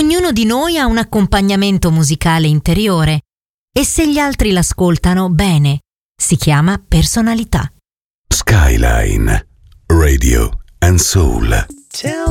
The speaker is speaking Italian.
Ognuno di noi ha un accompagnamento musicale interiore e se gli altri l'ascoltano bene, si chiama personalità. Skyline Radio and Soul. Tell